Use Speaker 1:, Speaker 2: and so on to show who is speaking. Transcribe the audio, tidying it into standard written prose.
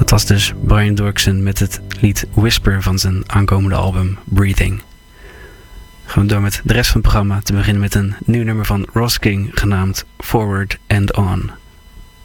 Speaker 1: Dat was dus Brian Doerksen met het lied Whisper van zijn aankomende album Breathing. Gaan we door met de rest van het programma, te beginnen met een nieuw nummer van Ross King genaamd Forward and On.